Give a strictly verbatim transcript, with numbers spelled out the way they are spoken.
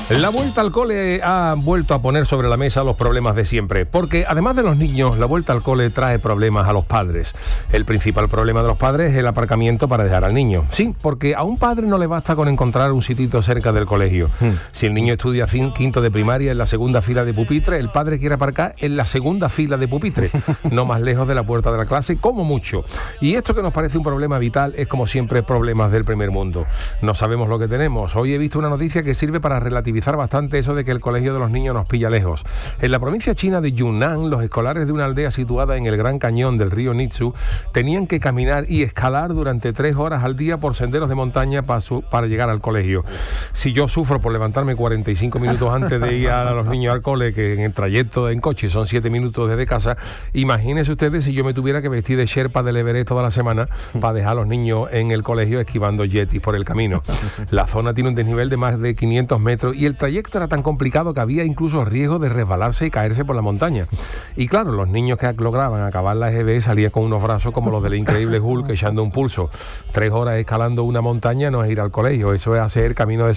La vuelta al cole ha vuelto a poner sobre la mesa los problemas de siempre, porque además de los niños, la vuelta al cole trae problemas a los padres. El principal problema de los padres es el aparcamiento para dejar al niño. Sí, porque a un padre no le basta con encontrar un sitito cerca del colegio. Hmm. Si el niño estudia quinto de primaria en la segunda fila de pupitre, el padre quiere aparcar en la segunda fila de pupitre, no más lejos de la puerta de la clase, como mucho. Y esto que nos parece un problema vital es, como siempre, problemas del primer mundo. No sabemos lo que tenemos. Hoy he visto una noticia que sirve para relativizar bastante eso de que el colegio de los niños nos pilla lejos. En la provincia china de Yunnan, los escolares de una aldea situada en el Gran Cañón del río Nitsu tenían que caminar y escalar durante tres horas al día por senderos de montaña para, su, para llegar al colegio. Si yo sufro por levantarme cuarenta y cinco minutos antes de ir a los niños al cole, que en el trayecto en coche son siete minutos desde casa, imagínense ustedes si yo me tuviera que vestir de Sherpa del Everest toda la semana para dejar a los niños en el colegio esquivando yetis por el camino. La zona tiene un desnivel de más de quinientos metros y el trayecto era tan complicado que había incluso riesgo de resbalarse y caerse por la montaña. Y claro, los niños que lograban acabar la E G B salían con unos brazos como los del increíble Hulk echando un pulso. Tres horas escalando una montaña no es ir al colegio, eso es hacer camino de